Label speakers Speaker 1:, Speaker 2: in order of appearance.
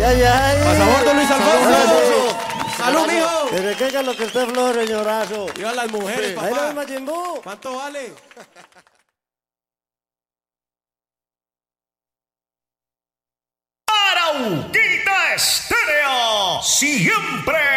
Speaker 1: ay, ay.
Speaker 2: Pasaporte Luis Alfonso. ¡Salud, mijo!
Speaker 1: Desde que lo que esté flor, señorazo.
Speaker 2: Viva las mujeres,
Speaker 1: Ahí
Speaker 2: papá.
Speaker 1: no, Machimbú.
Speaker 2: ¿Cuánto vale?
Speaker 3: Arauquita Estéreo, siempre